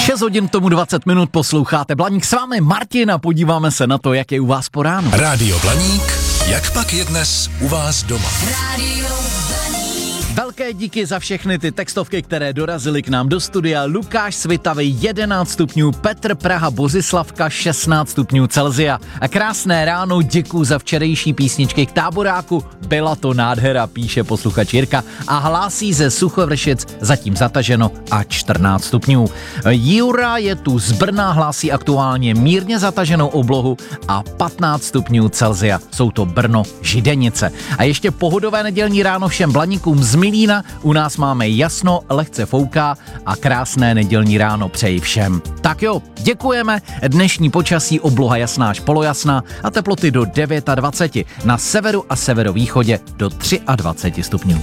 6 hodin tomu 20 minut posloucháte Blaník, s vámi Martin a podíváme se na to, jak je u vás po ránu. Rádio Blaník, jak pak je dnes u vás doma? Rádio Velké díky za všechny ty textovky, které dorazily k nám do studia. Lukáš Svitavy 11 stupňů, Petr Praha Bozislavka 16 stupňů Celsia. A krásné ráno, děkuju za včerejší písničky k táboráku. Byla to nádhera, píše posluchač Jirka a hlásí ze Suchovršic zatím zataženo a 14 stupňů. Jura je tu z Brna, hlásí aktuálně mírně zataženou oblohu a 15 stupňů Celsia. Jsou to Brno, Židenice. A ještě pohodové nedělní ráno všem Blaníkům z Milína, u nás máme jasno, lehce fouká a krásné nedělní ráno přeji všem. Tak jo, děkujeme, dnešní počasí obloha jasná až polojasná a teploty do 29, na severu a severovýchodě do 23 stupňů.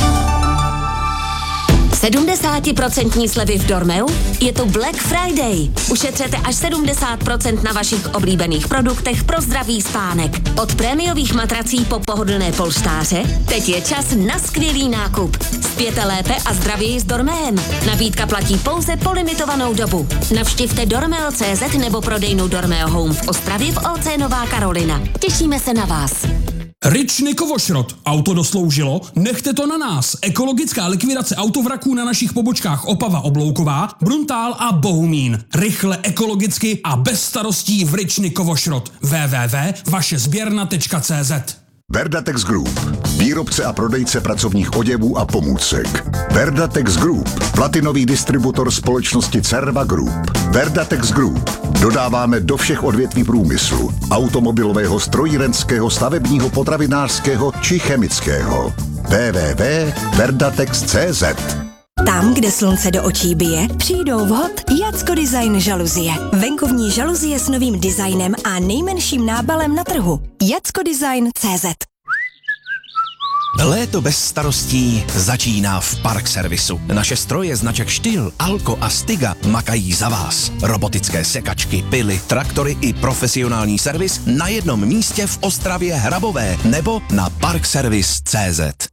70% slevy v Dormeu? Je to Black Friday. Ušetřete až 70% na vašich oblíbených produktech pro zdravý spánek. Od prémiových matrací po pohodlné polštáře, teď je čas na skvělý nákup. Spěte lépe a zdravěji s Dormeem. Nabídka platí pouze po limitovanou dobu. Navštivte dormeo.cz nebo prodejnu Dormeo Home v Ostravě v OC Nová Karolina. Těšíme se na vás. Ryčny Kovošrot. Auto dosloužilo? Nechte to na nás. Ekologická likvidace autovraků na našich pobočkách Opava Oblouková, Bruntál a Bohumín. Rychle, ekologicky a bez starostí v Ryčny Kovošrot. www.vašezběrna.cz. Verdatex Group. Výrobce a prodejce pracovních oděvů a pomůcek. Verdatex Group. Platinový distributor společnosti Cerva Group. Verdatex Group. Dodáváme do všech odvětví průmyslu. Automobilového, strojírenského, stavebního, potravinářského či chemického. www.verdatex.cz. Tam, kde slunce do očí bije, přijdou vhod Jacko Design žaluzie. Venkovní žaluzie s novým designem a nejmenším nábalem na trhu. JackoDesign.cz. Léto bez starostí začíná v Park Servisu. Naše stroje značek Styl, Alko a Stiga makají za vás. Robotické sekačky, pily, traktory i profesionální servis na jednom místě v Ostravě Hrabové nebo na parkservice.cz.